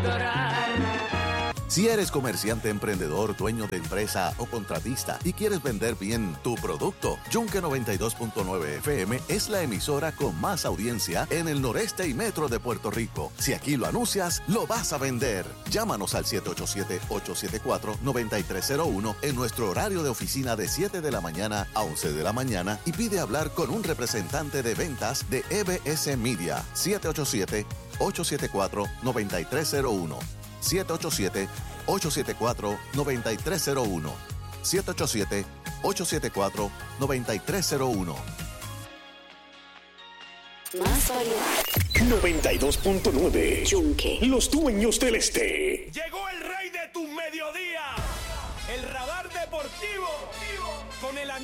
Si eres comerciante, emprendedor, dueño de empresa o contratista y quieres vender bien tu producto, Yunque 92.9 FM es la emisora con más audiencia en el noreste y metro de Puerto Rico. Si aquí lo anuncias, lo vas a vender. Llámanos al 787-874-9301 en nuestro horario de oficina de 7 de la mañana a 11 de la mañana y pide hablar con un representante de ventas de EBS Media. 787-874-9301. 787-874-9301. 787-874-9301. Más variedad. 92.9 Yunque. Los dueños del este. Llegó el rey de tus mediodías. El radar deportivo con el análisis